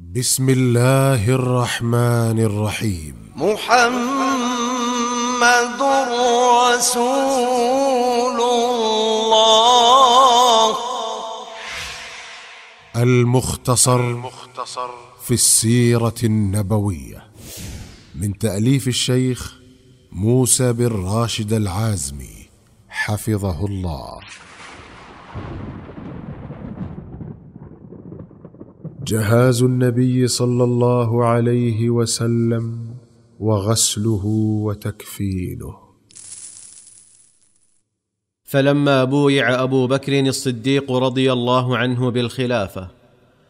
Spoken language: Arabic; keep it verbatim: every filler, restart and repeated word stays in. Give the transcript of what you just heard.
بسم الله الرحمن الرحيم. محمد رسول الله. المختصر في السيرة النبوية من تأليف الشيخ موسى بن راشد العازمي حفظه الله. جهاز النبي صلى الله عليه وسلم وغسله وتكفينه. فلما بويع أبو بكر الصديق رضي الله عنه بالخلافة